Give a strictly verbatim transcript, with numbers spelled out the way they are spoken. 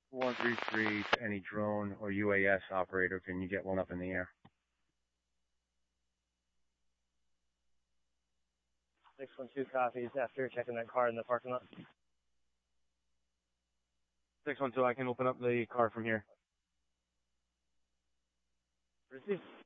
one three three to any drone or U A S operator, can you get one up in the air? six one two copies after checking that car in the parking lot. six one two, I can open up the car from here. Receive.